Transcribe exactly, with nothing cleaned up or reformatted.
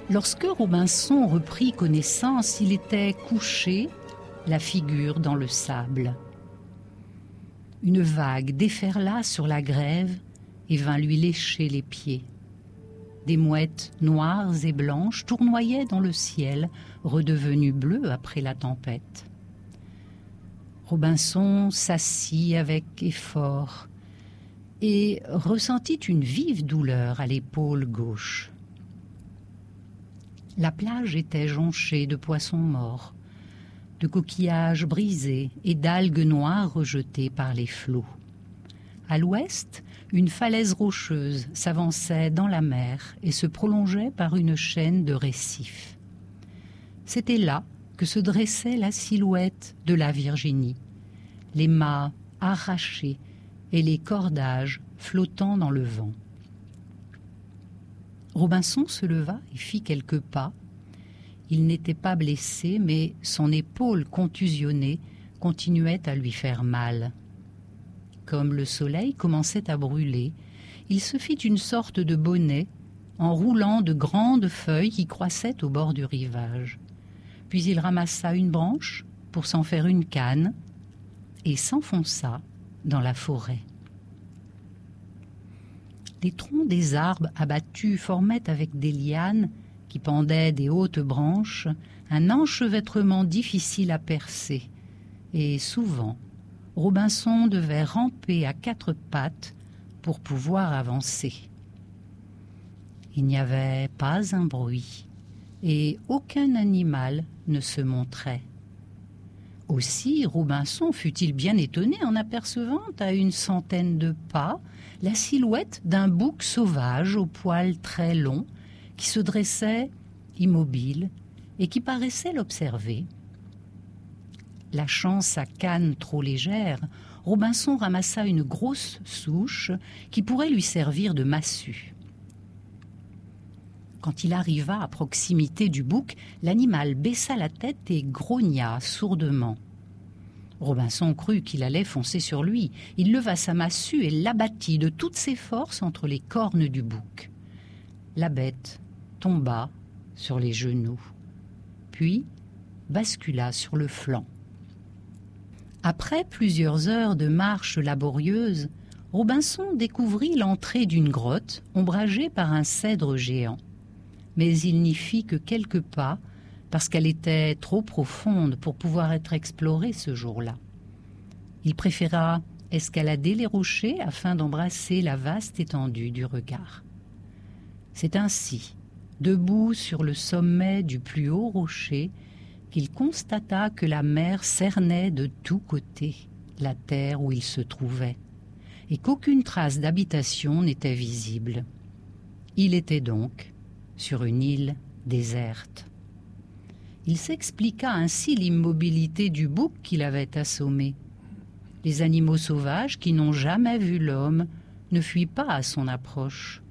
Lorsque Robinson reprit connaissance, il était couché, la figure dans le sable. Une vague déferla sur la grève et vint lui lécher les pieds. Des mouettes noires et blanches tournoyaient dans le ciel, redevenu bleu après la tempête. Robinson s'assit avec effort et ressentit une vive douleur à l'épaule gauche. La plage était jonchée de poissons morts, de coquillages brisés et d'algues noires rejetées par les flots. À l'ouest, une falaise rocheuse s'avançait dans la mer et se prolongeait par une chaîne de récifs. C'était là que se dressait la silhouette de la Virginie, les mâts arrachés et les cordages flottant dans le vent. Robinson se leva et fit quelques pas. Il n'était pas blessé, mais son épaule contusionnée continuait à lui faire mal. Comme le soleil commençait à brûler, il se fit une sorte de bonnet en roulant de grandes feuilles qui croissaient au bord du rivage. Puis il ramassa une branche pour s'en faire une canne et s'enfonça dans la forêt. Les troncs des arbres abattus formaient avec des lianes qui pendaient des hautes branches un enchevêtrement difficile à percer, et souvent Robinson devait ramper à quatre pattes pour pouvoir avancer. Il n'y avait pas un bruit, et aucun animal ne se montrait. Aussi Robinson fut-il bien étonné en apercevant à une centaine de pas la silhouette d'un bouc sauvage aux poils très longs qui se dressait immobile et qui paraissait l'observer. Lâchant sa canne trop légère, Robinson ramassa une grosse souche qui pourrait lui servir de massue. Quand il arriva à proximité du bouc, l'animal baissa la tête et grogna sourdement. Robinson crut qu'il allait foncer sur lui. Il leva sa massue et l'abattit de toutes ses forces entre les cornes du bouc. La bête tomba sur les genoux, puis bascula sur le flanc. Après plusieurs heures de marche laborieuse, Robinson découvrit l'entrée d'une grotte ombragée par un cèdre géant. Mais il n'y fit que quelques pas parce qu'elle était trop profonde pour pouvoir être explorée ce jour-là. Il préféra escalader les rochers afin d'embrasser la vaste étendue du regard. C'est ainsi, debout sur le sommet du plus haut rocher, qu'il constata que la mer cernait de tous côtés la terre où il se trouvait, et qu'aucune trace d'habitation n'était visible. Il était donc sur une île déserte. Il s'expliqua ainsi l'immobilité du bouc qu'il avait assommé. Les animaux sauvages qui n'ont jamais vu l'homme ne fuient pas à son approche.